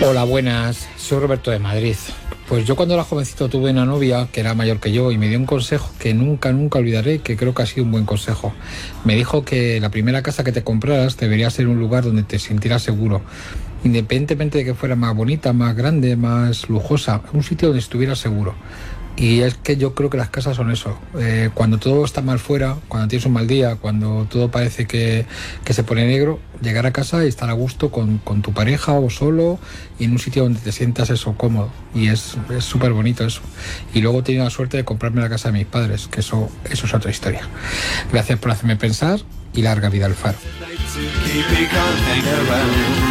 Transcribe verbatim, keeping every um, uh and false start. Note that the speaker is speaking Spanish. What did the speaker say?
Hola, buenas. Soy Roberto de Madrid. Pues yo cuando era jovencito tuve una novia que era mayor que yo y me dio un consejo que nunca, nunca olvidaré, que creo que ha sido un buen consejo. Me dijo que la primera casa que te compraras debería ser un lugar donde te sintieras seguro, independientemente de que fuera más bonita, más grande, más lujosa, un sitio donde estuvieras seguro. Y es que yo creo que las casas son eso. Eh, cuando todo está mal fuera, cuando tienes un mal día, cuando todo parece que, que se pone negro, llegar a casa y estar a gusto con, con tu pareja o solo y en un sitio donde te sientas eso cómodo. Y es súper bonito eso. Y luego he tenido la suerte de comprarme la casa de mis padres, que eso, eso es otra historia. Gracias por hacerme pensar y larga vida al Faro.